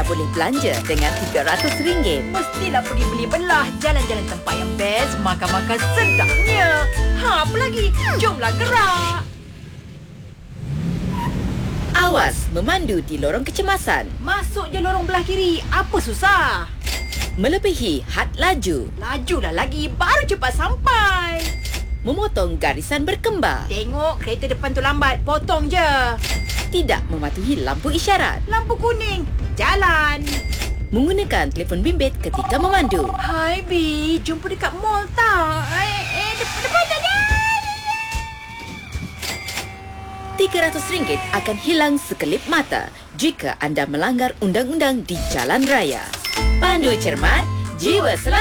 dah boleh belanja dengan RM300. Mestilah pergi beli belah, jalan-jalan tempat yang best, makan-makan sedapnya. Apa lagi? Jomlah gerak. Awas memandu di lorong kecemasan. Masuk je lorong belah kiri. Apa susah? Melebihi had laju. Lajulah lagi, baru cepat sampai. Memotong garisan berkembar. Tengok kereta depan tu lambat, potong je. Tidak mematuhi lampu isyarat. Lampu kuning, jalan. Menggunakan telefon bimbit ketika memandu. Hai Bi, jumpa dekat mall tak? Depan tak ada. RM300 akan hilang sekelip mata jika anda melanggar undang-undang di jalan raya. Pandu cermat, jiwa selamat.